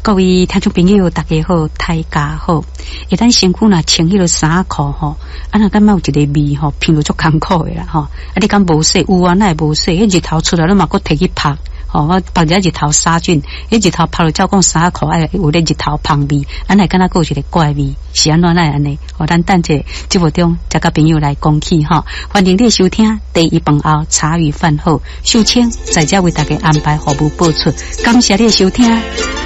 各位听众朋友，大家好，大家好。咱身躯若穿迄个衫裤吼，若感觉有一个味吼，闻落足艰苦的啦吼。你敢无洗？有啊，那无洗？迄日头出来，你嘛搁摕去拍。我拍一日头杀菌，迄日头拍了，照讲衫裤爱有咧日头芳味，来敢若有一个怪味，是安怎来安尼？咱等者节目中再甲朋友来讲起吼。欢迎你收听第一饭后茶余饭后，秀清在这为大家安排服务播出，感谢你的收听。